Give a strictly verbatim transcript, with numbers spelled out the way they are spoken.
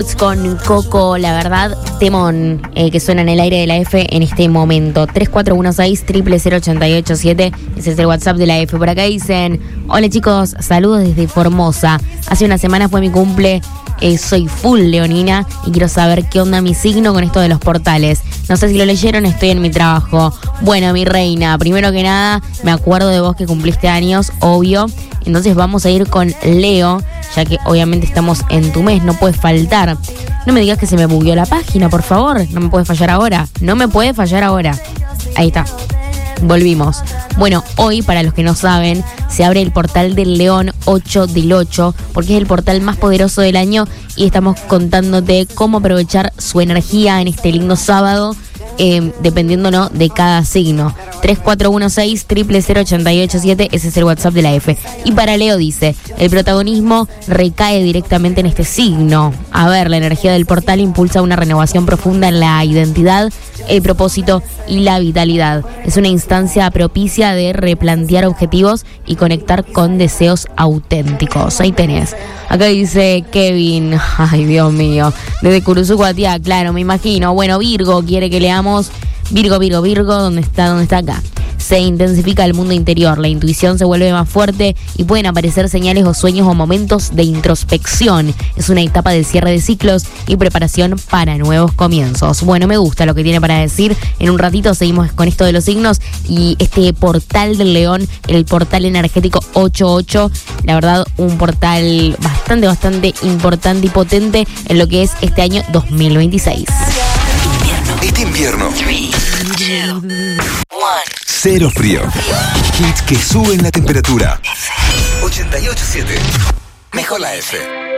con Coco, la verdad, temón, eh, que suena en el aire de la F en este momento. tres cuatro uno seis, cero cero cero ocho ocho siete, ese es el WhatsApp de la F. Por acá dicen, hola chicos, saludos desde Formosa. Hace una semana fue mi cumple, eh, soy full leonina y quiero saber qué onda mi signo con esto de los portales. No sé si lo leyeron, estoy en mi trabajo. Bueno, mi reina, primero que nada, me acuerdo de vos que cumpliste años, obvio. Entonces vamos a ir con Leo, ya que obviamente estamos en tu mes, no puede faltar. No me digas que se me bugueó la página, por favor. No me puede fallar ahora. No me puede fallar ahora. Ahí está. Volvimos. Bueno, hoy, para los que no saben, se abre el portal del León ocho del ocho, porque es el portal más poderoso del año y estamos contándote cómo aprovechar su energía en este lindo sábado, eh, dependiendo, ¿no?, de cada signo. tres cuatro uno seis, cero cero cero ocho ocho siete, ese es el WhatsApp de la F. Y para Leo dice, el protagonismo recae directamente en este signo. A ver, la energía del portal impulsa una renovación profunda en la identidad, el propósito y la vitalidad. Es una instancia propicia de replantear objetivos y conectar con deseos auténticos. Ahí tenés. Acá dice Kevin, ay Dios mío, desde Curuzucuatía, claro, me imagino. Bueno, Virgo quiere que leamos. Virgo, Virgo, Virgo, ¿dónde está? ¿Dónde está acá? Se intensifica el mundo interior, la intuición se vuelve más fuerte y pueden aparecer señales o sueños o momentos de introspección. Es una etapa de cierre de ciclos y preparación para nuevos comienzos. Bueno, me gusta lo que tiene para decir. En un ratito seguimos con esto de los signos y este portal del León, el portal energético ocho ocho, la verdad, un portal bastante, bastante importante y potente en lo que es este año dos mil veintiséis. Este invierno, cero frío. Hits que suben la temperatura. ochenta y ocho punto siete. Mejor la F.